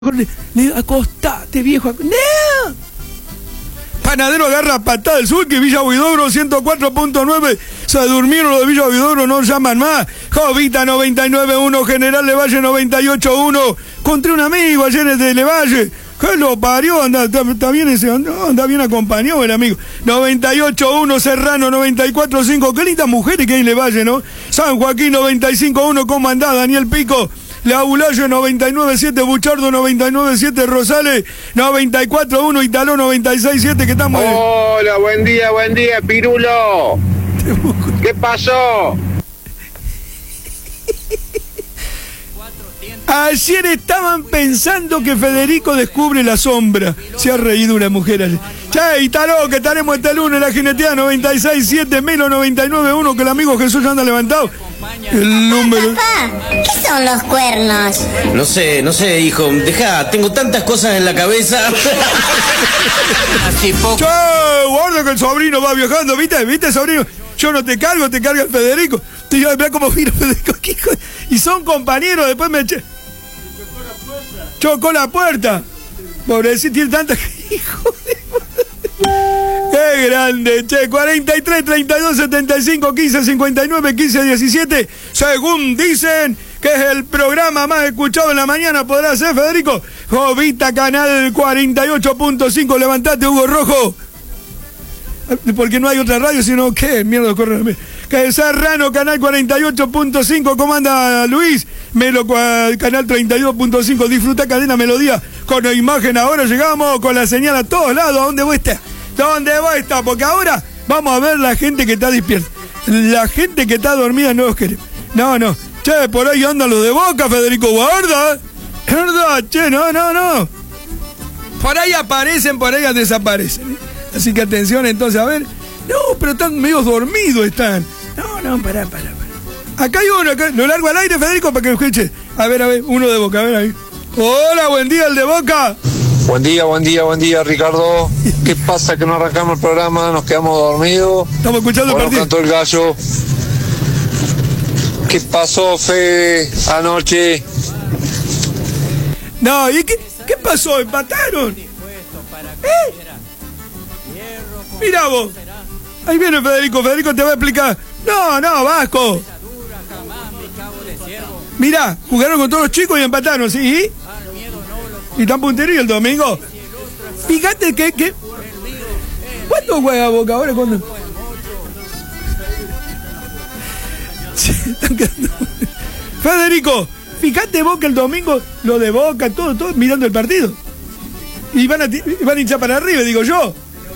Le acostate, viejo. ¡No! Panadero agarra patada del sur, que Villa Huidobro 104.9. Se durmieron los de Villa Huidobro, no llaman más. Jovita 99.1, General Levalle 98.1. Encontré un amigo ayer en el Levalle. ¿Qué lo parió? Está bien ese, anda bien acompañado el amigo. 98.1, Serrano 94.5. Qué lindas mujeres que hay en Levalle, ¿no? San Joaquín 95.1, comandá Daniel Pico. La Ulayo 99.7, Buchardo 99.7, Rosales 94.1, Italó 96.7, que estamos... Hola, buen día, Pirulo. ¿Qué pasó? Ayer estaban pensando que Federico descubre la sombra. Se ha reído una mujer ayer. Che, Italó, que estaremos este lunes, la jineteada 96.7, Melo 99.1, que el amigo Jesús ya anda levantado. El número... Papá, ¿qué son los cuernos? No sé, hijo. Dejá, tengo tantas cosas en la cabeza. Así poco. Che, guarda que el sobrino va viajando, ¿viste, sobrino? Yo no te cargo, te carga el Federico. Mirá cómo vino Federico, hijo. Y son compañeros, después me eché. Chocó la puerta. Pobrecito, tiene tantas... Hijo de... ¡Qué grande! Che, 43, 32, 75, 15, 59, 15, 17. Según dicen que es el programa más escuchado en la mañana, ¿podrá ser, Federico? Jovita, canal 48.5. Levantate, Hugo Rojo. Porque no hay otra radio, sino que mierda corre. Que Serrano, canal 48.5, comanda Luis. Melo, canal 32.5. Disfruta cadena melodía con la imagen. Ahora llegamos con la señal a todos lados. ¿A dónde vos estás? ¿Dónde vos estás? Porque ahora vamos a ver la gente que está despierta. La gente que está dormida no os queremos. No. Che, por ahí andan los de Boca, Federico. Guarda. ¿Verdad? Che, no. Por ahí aparecen, por ahí desaparecen. Así que atención, entonces, a ver. No, pero están medio dormidos, están. No, pará. Acá hay uno, lo largo al aire, Federico, para que lo escuche. A ver, uno de Boca, a ver ahí. Hola, buen día, el de Boca. Buen día, Ricardo. ¿Qué pasa que no arrancamos el programa? Nos quedamos dormidos. Estamos escuchando el partido. Cantó el gallo. ¿Qué pasó, Fede, anoche? No, ¿y qué pasó? ¿Empataron? Mirá vos. Ahí viene Federico te va a explicar. No, Vasco. Mirá, jugaron con todos los chicos y empataron, ¿sí? ¿Y tan puntería el domingo? Fíjate que... ¿Cuánto juega Boca ahora? ¿Cuándo? Federico, fíjate vos que el domingo lo de Boca, todo mirando el partido. Y van a hinchar para arriba, digo yo.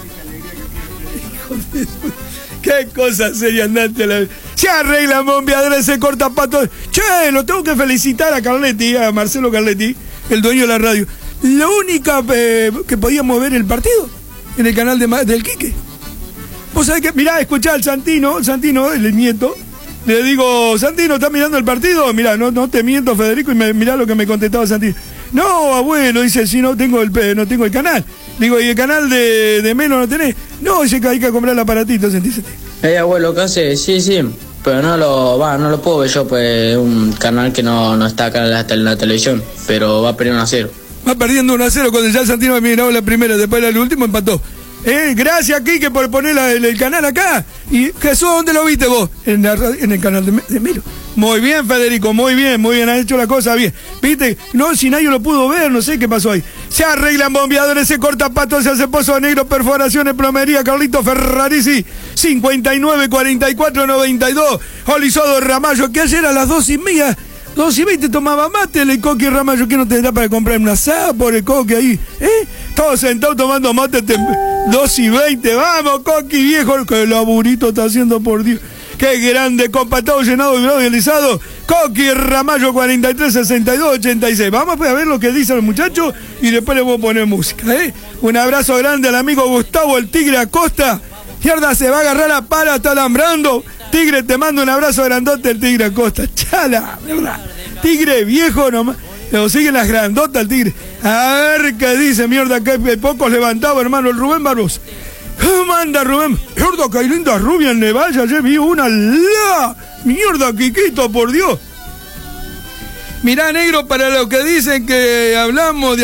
Qué cosa seria andante a la... Se arregla bombeadora, se corta pato. Che, lo tengo que felicitar a Carletti, a Marcelo Carletti, el dueño de la radio. La única que podíamos ver el partido en el canal del Quique. Vos sabés que, mirá, escuchá al Santino, el nieto. Le digo, Santino, ¿estás mirando el partido? Mirá, no te miento, Federico, y mirá lo que me contestaba Santino. No, abuelo, dice, si no tengo el canal. Digo, ¿y el canal de Melo no tenés? No, dice que hay que comprar el aparatito, ¿sentís? Abuelo, ¿qué hace? Sí, pero no lo puedo ver yo, pues es un canal que no está acá en la televisión, pero va perdiendo 1-0. Va perdiendo 1-0 cuando ya el Santino ha mirado la primera, después el último empató. Gracias, Quique, por poner el canal acá. Y Jesús, ¿dónde lo viste vos? En el canal de Melo. Muy bien, Federico, muy bien, has hecho la cosa bien. ¿Viste? No, si nadie lo pudo ver, no sé qué pasó ahí. Se arreglan bombeadores, se corta pato, se hace pozo negro, perforaciones, plomería, Carlito Ferrarisi, 59 44 92. Olisodo Ramallo, que ayer a las 2:30. 2:20 tomaba mate el Coqui Ramallo, que no tendrá para comprar una asada por el Coqui ahí, todos sentados tomando mate, 2:20, vamos Coqui viejo, que laburito está haciendo, por Dios. Qué grande, compa, todo llenado, vibrado y alisado. Coqui Ramallo 43 62 86. Vamos a ver lo que dicen los muchachos y después les voy a poner música, Un abrazo grande al amigo Gustavo el Tigre Acosta. Mierda, se va a agarrar la pala, está alambrando. Tigre, te mando un abrazo grandote, el Tigre Acosta. Chala, ¿verdad? Tigre viejo nomás. Lo siguen las grandotas el Tigre. A ver qué dice, mierda, que pocos levantados, hermano, el Rubén Barbosa. ¿Cómo anda, Rubén? Mierda, que hay linda rubia en Nevalla. Ayer vi una. Mierda, Quiquito, por Dios. Mirá, negro, para los que dicen que hablamos de